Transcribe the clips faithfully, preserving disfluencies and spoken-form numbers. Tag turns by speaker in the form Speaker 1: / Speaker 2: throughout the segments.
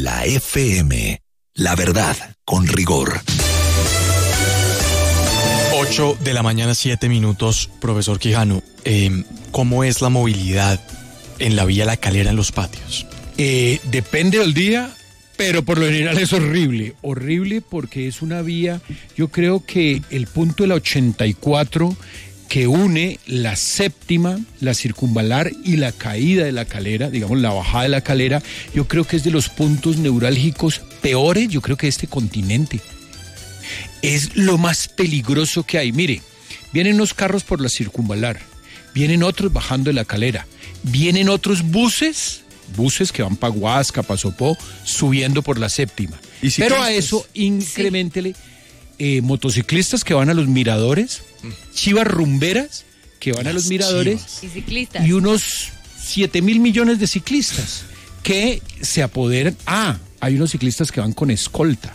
Speaker 1: la F M. La verdad, con rigor.
Speaker 2: ocho de la mañana, siete minutos. Profesor Quijano, eh, ¿cómo es la movilidad en la vía La Calera en los patios?
Speaker 3: Eh, depende del día, pero por lo general es horrible. Horrible porque es una vía, yo creo que el punto de la ochenta y cuatro que une la séptima, la circunvalar y la caída de La Calera, digamos la bajada de La Calera, yo creo que es de los puntos neurálgicos peores, yo creo que de este continente. Es lo más peligroso que hay. Mire, vienen unos carros por la circunvalar, vienen otros bajando de La Calera, vienen otros buses, buses que van para Huasca, para Sopó, subiendo por la séptima. Pero a eso increméntele eh, motociclistas que van a los miradores, chivas rumberas que van Las a los miradores
Speaker 4: y, ciclistas.
Speaker 3: Y unos siete mil millones de ciclistas que se apoderan. Ah, hay unos ciclistas que van con escolta.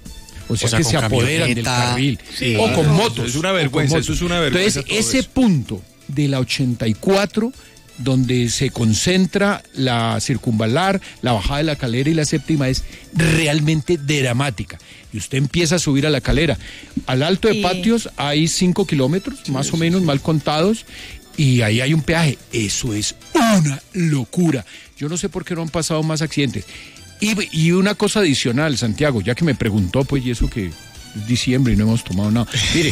Speaker 3: O sea, o sea que se apoderan del carril. Sí, o con motos.
Speaker 5: Es una vergüenza, eso es una vergüenza.
Speaker 3: Entonces, ese eso. punto de la ochenta y cuatro, donde se concentra la circunvalar, la bajada de La Calera y la séptima, es realmente dramática. Y usted empieza a subir a La Calera. Al Alto de y... Patios hay cinco kilómetros, sí, más o menos, mal contados, y ahí hay un peaje. Eso es una locura. Yo no sé por qué no han pasado más accidentes. Y, y una cosa adicional, Santiago, ya que me preguntó, pues, y eso que es diciembre y no hemos tomado nada. Mire,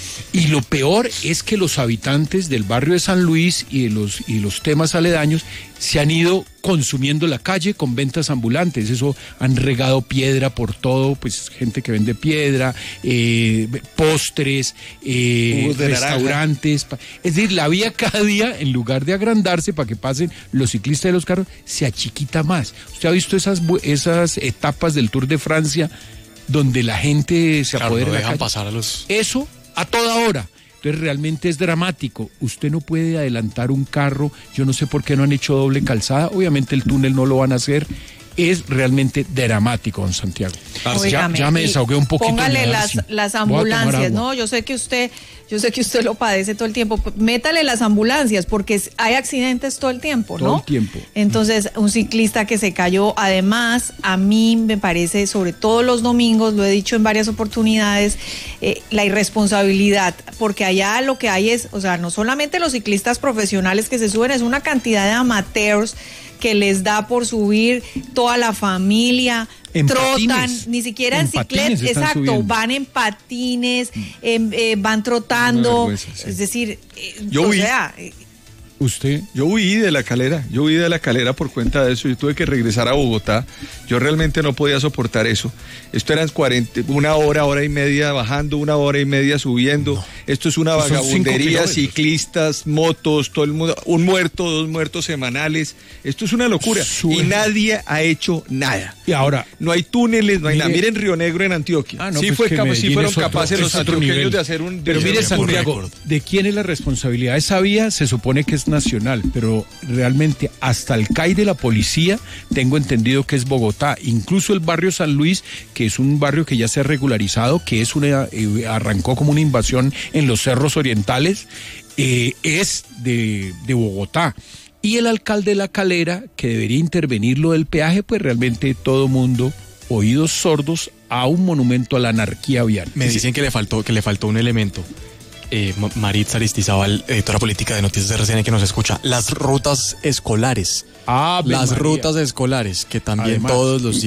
Speaker 3: y lo peor es que los habitantes del barrio de San Luis y de los, y los temas aledaños se han ido consumiendo la calle con ventas ambulantes. Eso, han regado piedra por todo, pues gente que vende piedra, eh, postres, eh, restaurantes. Pa, es decir, la vía cada día, en lugar de agrandarse para que pasen los ciclistas de los carros, se achiquita más. ¿Usted ha visto esas, esas etapas del Tour de Francia donde la gente se
Speaker 2: claro,
Speaker 3: apodera
Speaker 2: no
Speaker 3: de la
Speaker 2: dejan
Speaker 3: calle?
Speaker 2: Pasar a los...
Speaker 3: Eso a toda hora. Entonces realmente es dramático. Usted no puede adelantar un carro. Yo no sé por qué no han hecho doble calzada. Obviamente el túnel no lo van a hacer. Es realmente dramático, don Santiago.
Speaker 4: Óigame,
Speaker 3: ya, ya me desahogué un poquito.
Speaker 4: Póngale las,
Speaker 3: sí.
Speaker 4: las ambulancias, ¿no? Yo sé que usted, yo sé que usted lo padece todo el tiempo. Métale las ambulancias, porque hay accidentes todo el tiempo, ¿no?
Speaker 3: Todo el tiempo.
Speaker 4: Entonces, un ciclista que se cayó, además, a mí me parece, sobre todo los domingos, lo he dicho en varias oportunidades, eh, la irresponsabilidad, porque allá lo que hay es, o sea, no solamente los ciclistas profesionales que se suben, es una cantidad de amateurs que les da por subir toda la familia,
Speaker 3: en
Speaker 4: trotan,
Speaker 3: patines,
Speaker 4: ni siquiera en, en cicletas, exacto,
Speaker 3: subiendo.
Speaker 4: Van en patines, eh, eh, van trotando, sí. Es decir, eh,
Speaker 5: Yo
Speaker 4: o
Speaker 5: vi,
Speaker 4: sea... Eh,
Speaker 3: ¿Usted?
Speaker 5: Yo huí de La Calera, yo huí de La Calera por cuenta de eso, yo tuve que regresar a Bogotá, yo realmente no podía soportar eso. Esto eran cuarenta, una hora, hora y media bajando, una hora y media subiendo, no. Esto es una vagabundería, ciclistas, motos, todo el mundo, un muerto, dos muertos semanales, esto es una locura. Sube. Y nadie ha hecho nada.
Speaker 3: Y ahora,
Speaker 5: no hay túneles, no hay mire, nada. Miren Río Negro en Antioquia, ah, no, sí, pues fue capa, sí fueron capaces otro, los antioqueños de hacer un...
Speaker 3: Pero mire, Santiago, ¿de quién es la responsabilidad? Esa vía se supone que es nacional, pero realmente hasta el C A I de la policía tengo entendido que es Bogotá, incluso el barrio San Luis, que es un barrio que ya se ha regularizado, que es una eh, arrancó como una invasión en los cerros orientales, eh, es de, de Bogotá. Y el alcalde de La Calera, que debería intervenir lo del peaje, pues realmente todo mundo, oídos sordos a un monumento a la anarquía vial.
Speaker 2: Me dicen que le faltó, que le faltó un elemento. Eh, Maritza Aristizábal, editora política de Noticias R C N, que nos escucha, las rutas escolares.
Speaker 3: Ave
Speaker 2: las
Speaker 3: María.
Speaker 2: rutas escolares, que también
Speaker 3: Además,
Speaker 2: todos los